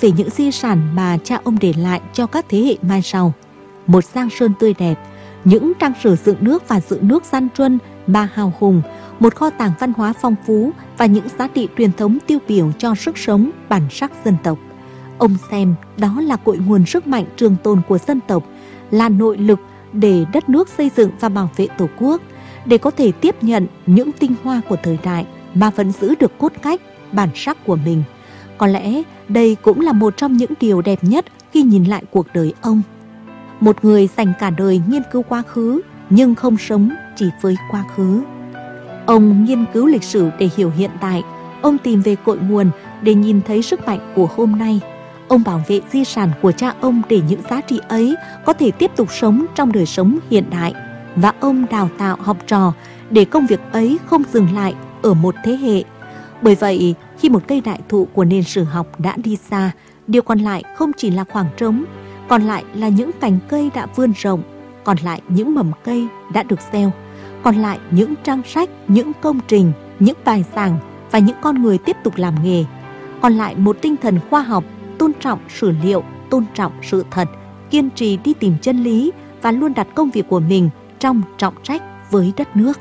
về những di sản mà cha ông để lại cho các thế hệ mai sau. Một Giang Sơn tươi đẹp, những trang sử dựng nước và giữ nước gian truân mà hào hùng, một kho tàng văn hóa phong phú và những giá trị truyền thống tiêu biểu cho sức sống, bản sắc dân tộc. Ông xem đó là cội nguồn sức mạnh trường tồn của dân tộc, là nội lực để đất nước xây dựng và bảo vệ Tổ quốc, để có thể tiếp nhận những tinh hoa của thời đại mà vẫn giữ được cốt cách, bản sắc của mình. Có lẽ đây cũng là một trong những điều đẹp nhất khi nhìn lại cuộc đời ông. Một người dành cả đời nghiên cứu quá khứ nhưng không sống chỉ với quá khứ. Ông nghiên cứu lịch sử để hiểu hiện tại, ông tìm về cội nguồn để nhìn thấy sức mạnh của hôm nay. Ông bảo vệ di sản của cha ông để những giá trị ấy có thể tiếp tục sống trong đời sống hiện đại. Và ông đào tạo học trò để công việc ấy không dừng lại ở một thế hệ. Bởi vậy, khi một cây đại thụ của nền sử học đã đi xa, điều còn lại không chỉ là khoảng trống, còn lại là những cành cây đã vươn rộng, còn lại những mầm cây đã được gieo, còn lại những trang sách, những công trình, những bài giảng và những con người tiếp tục làm nghề, còn lại một tinh thần khoa học, tôn trọng sử liệu, tôn trọng sự thật, kiên trì đi tìm chân lý và luôn đặt công việc của mình trong trọng trách với đất nước.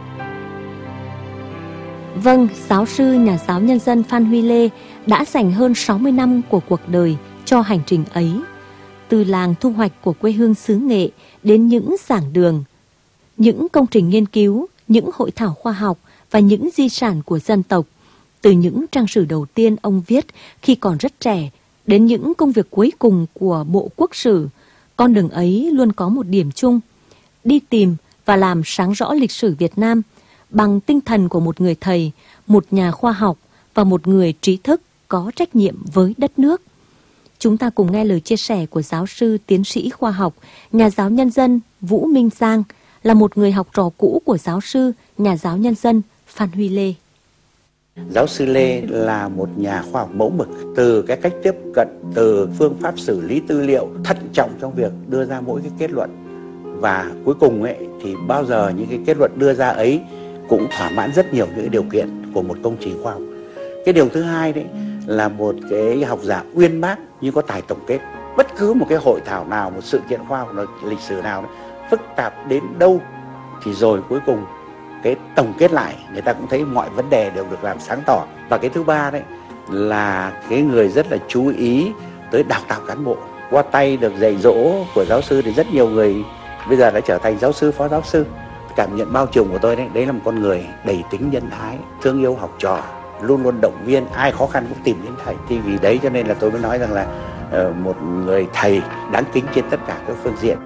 Vâng, giáo sư nhà giáo nhân dân Phan Huy Lê đã dành hơn 60 năm của cuộc đời cho hành trình ấy. Từ làng thu hoạch của quê hương xứ Nghệ đến những giảng đường, những công trình nghiên cứu, những hội thảo khoa học và những di sản của dân tộc. Từ những trang sử đầu tiên ông viết khi còn rất trẻ đến những công việc cuối cùng của Bộ Quốc sử, con đường ấy luôn có một điểm chung: đi tìm và làm sáng rõ lịch sử Việt Nam bằng tinh thần của một người thầy, một nhà khoa học và một người trí thức có trách nhiệm với đất nước. Chúng ta cùng nghe lời chia sẻ của giáo sư tiến sĩ khoa học, nhà giáo nhân dân Vũ Minh Giang, là một người học trò cũ của giáo sư nhà giáo nhân dân Phan Huy Lê. Giáo sư Lê là một nhà khoa học mẫu mực, từ cái cách tiếp cận, từ phương pháp xử lý tư liệu, thận trọng trong việc đưa ra mỗi cái kết luận. Và cuối cùng thì bao giờ những cái kết luận đưa ra ấy cũng thỏa mãn rất nhiều những cái điều kiện của một công trình khoa học. Cái điều thứ hai đấy là một cái học giả uyên bác nhưng có tài tổng kết. Bất cứ một cái hội thảo nào, một sự kiện khoa học, lịch sử nào phức tạp đến đâu thì rồi cuối cùng cái tổng kết lại người ta cũng thấy mọi vấn đề đều được làm sáng tỏ. Và cái thứ ba đấy là cái người rất là chú ý tới đào tạo cán bộ. Qua tay được dạy dỗ của giáo sư thì rất nhiều người bây giờ đã trở thành giáo sư, phó giáo sư. Cảm nhận bao trùm của tôi đấy là một con người đầy tính nhân ái, thương yêu học trò, luôn luôn động viên, ai khó khăn cũng tìm đến thầy. Thì vì đấy cho nên là tôi mới nói rằng là một người thầy đáng kính trên tất cả các phương diện.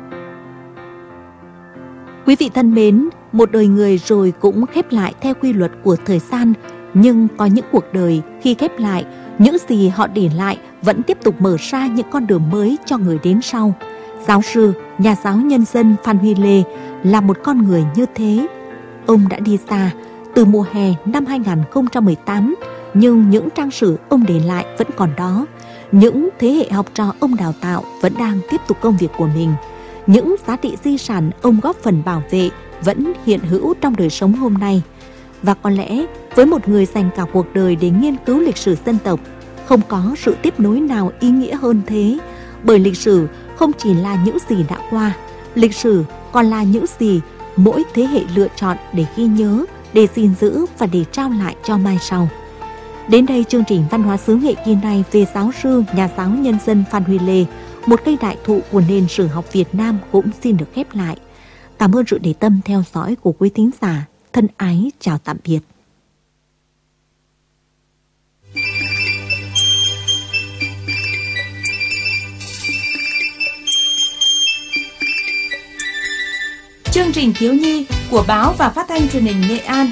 Quý vị thân mến, một đời người rồi cũng khép lại theo quy luật của thời gian, nhưng có những cuộc đời khi khép lại, những gì họ để lại vẫn tiếp tục mở ra những con đường mới cho người đến sau. Giáo sư, nhà giáo nhân dân Phan Huy Lê là một con người như thế. Ông đã đi xa từ mùa hè năm 2018, nhưng những trang sử ông để lại vẫn còn đó. Những thế hệ học trò ông đào tạo vẫn đang tiếp tục công việc của mình. Những giá trị di sản ông góp phần bảo vệ vẫn hiện hữu trong đời sống hôm nay. Và có lẽ với một người dành cả cuộc đời để nghiên cứu lịch sử dân tộc, không có sự tiếp nối nào ý nghĩa hơn thế. Bởi lịch sử không chỉ là những gì đã qua, lịch sử còn là những gì mỗi thế hệ lựa chọn để ghi nhớ, để gìn giữ và để trao lại cho mai sau. Đến đây chương trình Văn hóa xứ Nghệ kỳ này về giáo sư, nhà giáo nhân dân Phan Huy Lê, một cây đại thụ của nền sử học Việt Nam cũng xin được khép lại. Cảm ơn sự để tâm theo dõi của quý thính giả. Thân ái chào tạm biệt. Chương trình thiếu nhi của Báo và Phát thanh Truyền hình Nghệ An.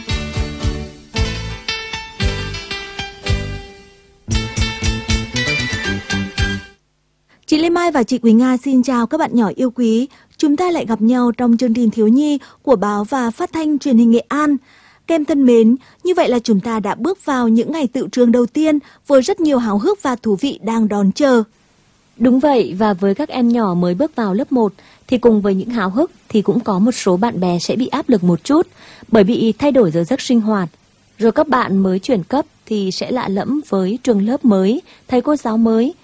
Chị Lê Mai và chị Quỳnh Nga xin chào các bạn nhỏ yêu quý. Chúng ta lại gặp nhau trong chương trình thiếu nhi của Báo và Phát thanh Truyền hình Nghệ An. Các em thân mến, như vậy là chúng ta đã bước vào những ngày tựu trường đầu tiên với rất nhiều háo hức và thú vị đang đón chờ. Đúng vậy, và với các em nhỏ mới bước vào lớp 1 thì cùng với những háo hức thì cũng có một số bạn bè sẽ bị áp lực một chút bởi bị thay đổi giờ giấc sinh hoạt. Rồi các bạn mới chuyển cấp thì sẽ lạ lẫm với trường lớp mới, thầy cô giáo mới